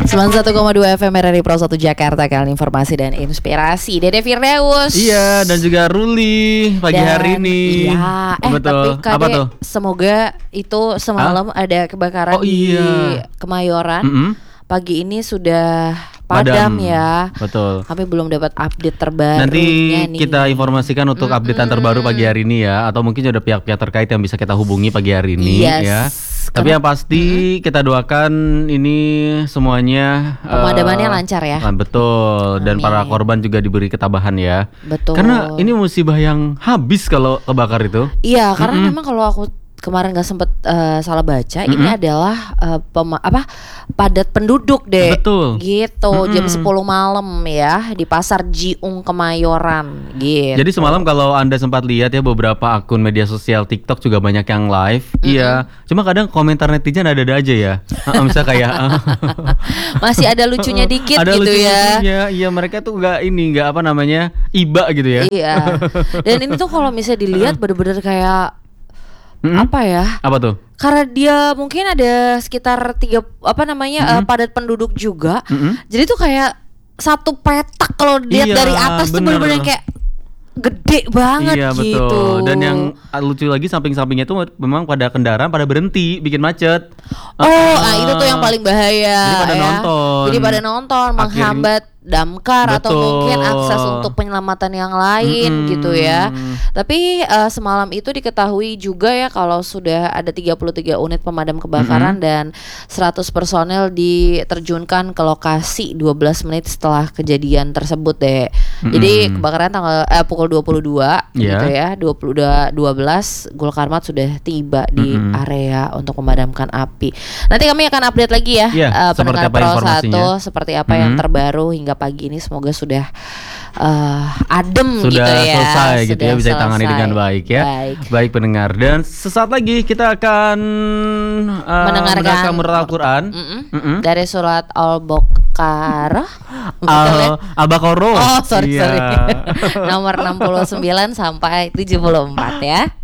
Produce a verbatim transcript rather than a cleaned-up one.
sembilan puluh satu koma dua F M R R I Pro satu Jakarta, kalian informasi dan inspirasi. Dede Firdaus. Iya, dan juga Ruli pagi Dan, hari ini. Iya, eh betul. tapi Kade, Apa tuh? semoga itu semalam Hah? ada kebakaran oh, di iya. Kemayoran. Mm-hmm. Pagi ini sudah padam, padam ya. Betul. Kami belum dapat update terbaru. Nanti nih. kita informasikan untuk mm-hmm. updatean terbaru pagi hari ini ya. Atau mungkin ada pihak-pihak terkait yang bisa kita hubungi pagi hari ini yes. ya. Tapi yang pasti hmm. kita doakan ini semuanya pemadamannya uh, lancar ya. Betul. Dan Amin. Para korban juga diberi ketabahan ya. Betul. Karena ini musibah yang habis kalau kebakar itu. Iya, karena mm-hmm. memang kalau aku kemarin nggak sempet uh, salah baca, mm-hmm. ini adalah uh, pema- apa padat penduduk deh. Betul. Gitu, mm-hmm. jam sepuluh malam ya di Pasar Jiung Kemayoran. Gitu. Jadi semalam kalau Anda sempat lihat ya beberapa akun media sosial TikTok juga banyak yang live. Mm-hmm. Iya. Cuma kadang komentar netizen ada-ada aja ya. Misalnya kayak masih ada lucunya dikit ada gitu ya. Iya, iya mereka tuh nggak ini nggak apa namanya iba gitu ya. Iya. Dan ini tuh kalau misalnya dilihat bener-bener kayak Mm-hmm. apa ya? Apa tuh? Karena dia mungkin ada sekitar tiga apa namanya mm-hmm. uh, padat penduduk juga. Mm-hmm. Jadi tuh kayak satu petak kalau dilihat iya, dari atas bener. Tuh bener-bener kayak gede banget iya, gitu. Betul. Dan yang lucu lagi samping-sampingnya tuh memang pada kendaraan pada berhenti bikin macet. Oh, uh, nah itu tuh yang paling bahaya. Jadi pada ya. nonton. Jadi pada nonton Akhirnya, menghambat damkar betul. Atau mungkin akses untuk penyelamatan yang lain mm-hmm. gitu ya. Tapi uh, semalam itu diketahui juga ya kalau sudah ada tiga puluh tiga unit pemadam kebakaran mm-hmm. dan seratus personel diterjunkan ke lokasi dua belas menit setelah kejadian tersebut deh. Mm-hmm. Jadi kebakaran tanggal eh, pukul dua puluh dua yeah. gitu ya. dua puluh dua belas Gulkarmat sudah tiba di mm-hmm. area untuk memadamkan api. Nanti kami akan update lagi ya yeah, uh, pendengar Pro satu seperti apa mm-hmm. yang terbaru hingga pagi ini semoga sudah uh, adem sudah gitu ya. Selesai sudah gitu ya bisa ditangani dengan baik ya. Baik. Baik pendengar dan sesaat lagi kita akan uh, mendengarkan mendengarkan Al-Quran dari surat Al-Baqarah. Al Al-Baqarah. Oh sorry iya. sorry. Nomor enam puluh sembilan sampai tujuh puluh empat ya.